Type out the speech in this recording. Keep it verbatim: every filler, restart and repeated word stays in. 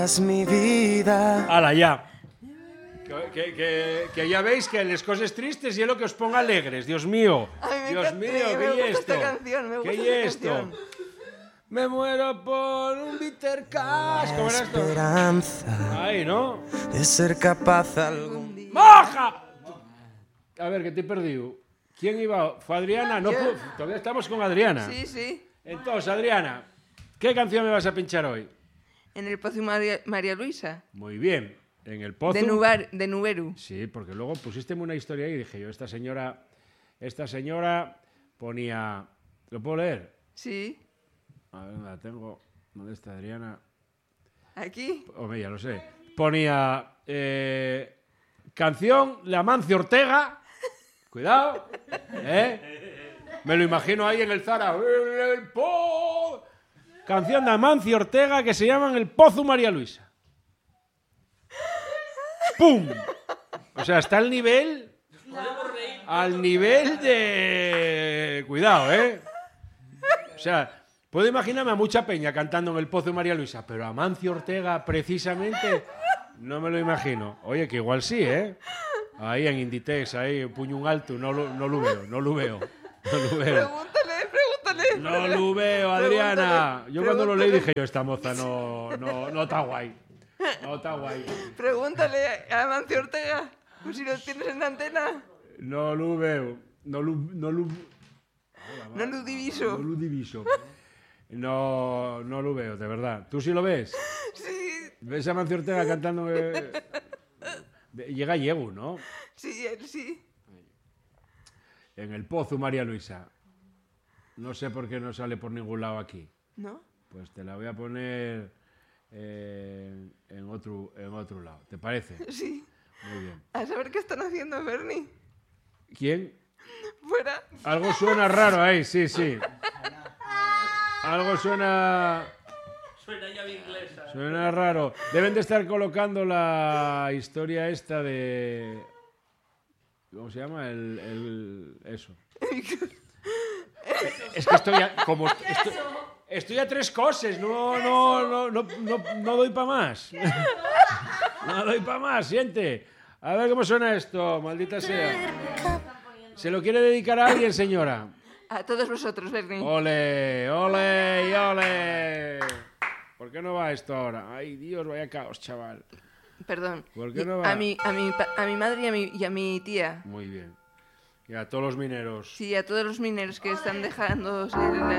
Es mi vida. ¡Hala, ya! Que, que, que, que ya veis que las cosas tristes y es lo que os ponga alegres. Dios mío. Ay, me Dios encanta, mío, me ¿qué gusta es esta esto? canción, me gusta ¿Qué esta es esto? canción. Me muero por un bitter cash. ¿Cómo era esto? Esperanza Ahí, ¿no? de ser capaz algún día. ¡Moja! A ver, que te he perdido. ¿Quién iba? ¿Fue Adriana? No, Yo. pu- todavía estamos con Adriana. Sí, sí. Entonces, Adriana, ¿qué canción me vas a pinchar hoy? En el Pozo María, María Luisa. Muy bien. En el Pozo. De, Nubar, de Nuberu. Sí, porque luego pusiste una historia ahí y dije yo, esta señora, esta señora ponía... ¿Lo puedo leer? Sí. A ver, la tengo. ¿Dónde está Adriana? Aquí. Hombre, ya lo sé. Ponía eh, canción de Amancio Ortega. Cuidado. ¿Eh? Me lo imagino ahí en el Zara. En el po... Canción de Amancio Ortega que se llama En el Pozo María Luisa. ¡Pum! O sea, está al nivel... Al nivel de... Cuidado, ¿eh? O sea, puedo imaginarme a mucha peña cantando en el Pozo de María Luisa, pero Amancio Ortega, precisamente, no me lo imagino. Oye, que igual sí, ¿eh? Ahí en Inditex, ahí, puño un alto, no lo, no lo veo, no lo veo. No lo veo. Pregúntale, pregúntale. No lo veo, Adriana. Pregúntale, Yo cuando lo leí pregúntale. dije yo, esta moza no, no, no está guay. No está guay. Pregúntale a Amancio Ortega. Pues si lo tienes en la antena. No lo veo. No lo... No lo... No lo diviso. No lo diviso. No, no lo veo, de verdad. ¿Tú sí lo ves? Sí, ¿Ves a Amancio Ortega cantando? Eh... Llega Yegu, ¿no? sí, él sí. En el Pozo María Luisa. No sé por qué no sale por ningún lado aquí. ¿No? Pues te la voy a poner eh, en, otro, en otro lado. ¿Te parece? Sí. Muy bien. A saber qué están haciendo, Bernie. ¿Quién? Fuera. Algo suena raro ahí, sí, sí. Algo suena... Suena llave inglesa. Suena raro. Deben de estar colocando la historia esta de... ¿Cómo se llama? El... el- eso. Es que estoy a... Como estoy, estoy a tres cosas. No, no, no, no, no, no doy para más. No doy para más, siente. A ver cómo suena esto, maldita sea. ¿Se lo quiere dedicar a alguien, señora? A todos vosotros, Bernie. Ole, ole y ole. ¿Por qué no va esto ahora? Ay, Dios, vaya caos, chaval. Perdón. ¿Por qué Y no va? A mi, a mi, pa- a mi madre y a mi, y a mi tía. Muy bien. Y a todos los mineros. Sí, a todos los mineros que están dejando la